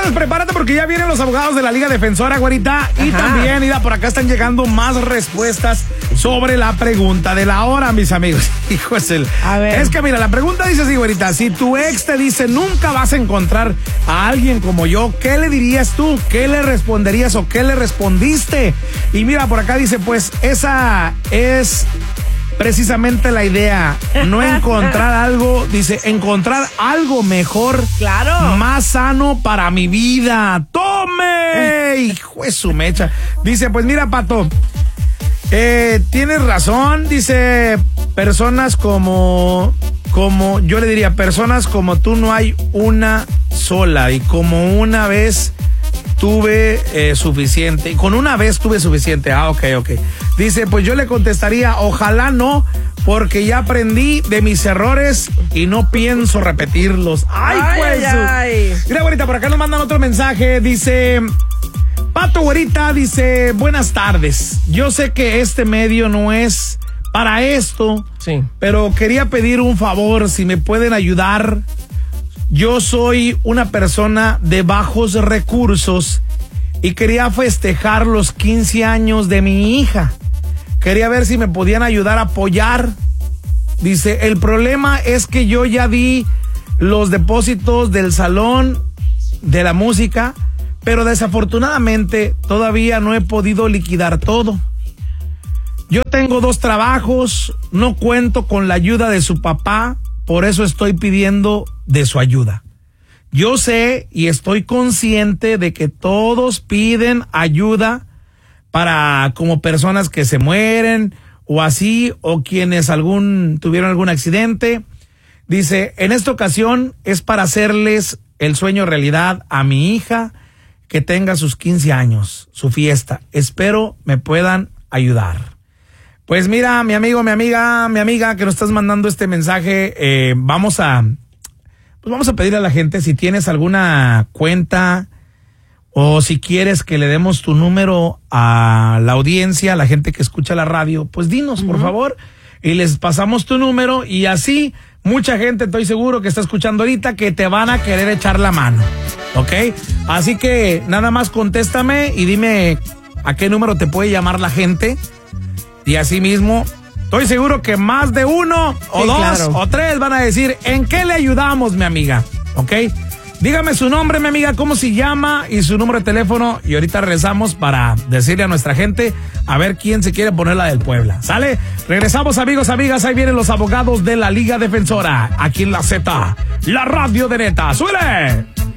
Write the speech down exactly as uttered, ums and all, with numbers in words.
pues prepárate porque ya vienen los abogados de la Liga Defensora, güerita. Y Ajá. también, mira, por acá están llegando más respuestas sobre la pregunta de la hora, mis amigos. Hijo es el. A ver. Es que mira, la pregunta dice así, güerita. Si tu ex te dice nunca vas a encontrar a alguien como yo, ¿qué le dirías tú? ¿Qué le responderías o qué le respondiste? Y mira, por acá dice, pues esa es precisamente la idea, no encontrar algo, dice, encontrar algo mejor, Claro. más sano para mi vida. ¡Tome! Hijo de su mecha. Dice, pues mira, Pato, eh, tienes razón, dice, personas como, como, yo le diría, personas como tú no hay una sola, y como una vez tuve eh, suficiente, y con una vez tuve suficiente. Ah, ok, ok. Dice, pues yo le contestaría, ojalá no, porque ya aprendí de mis errores y no pienso repetirlos. Ay, Ay, pues. ay, ay. Mira, güerita, por acá nos mandan otro mensaje. Dice, Pato, güerita, dice, buenas tardes. Yo sé que este medio no es para esto, Sí. pero quería pedir un favor, si me pueden ayudar. Yo soy una persona de bajos recursos y quería festejar los quince años de mi hija. Quería ver si me podían ayudar a apoyar. Dice, el problema es que yo ya di los depósitos del salón de la música, pero desafortunadamente todavía no he podido liquidar todo. Yo tengo dos trabajos, no cuento con la ayuda de su papá, por eso estoy pidiendo de su ayuda. Yo sé y estoy consciente de que todos piden ayuda para como personas que se mueren o así, o quienes algún tuvieron algún accidente. Dice, en esta ocasión es para hacerles el sueño realidad a mi hija que tenga sus quince años, su fiesta. Espero me puedan ayudar. Pues mira, mi amigo, mi amiga, mi amiga que nos estás mandando este mensaje, eh, vamos a, pues vamos a pedirle a la gente si tienes alguna cuenta o si quieres que le demos tu número a la audiencia, a la gente que escucha la radio, pues dinos, por uh-huh. favor, y les pasamos tu número y así mucha gente, estoy seguro que está escuchando ahorita, que te van a querer echar la mano, ¿ok? Así que nada más contéstame y dime a qué número te puede llamar la gente. Y así mismo, estoy seguro que más de uno o sí, dos claro. o tres van a decir, ¿en qué le ayudamos, mi amiga? ¿Ok? Dígame su nombre, mi amiga, cómo se llama y su número de teléfono. Y ahorita regresamos para decirle a nuestra gente a ver quién se quiere poner la del Puebla. ¿Sale? Regresamos, amigos, amigas. Ahí vienen los abogados de la Liga Defensora. Aquí en la Z, la radio de neta. ¡Súbele!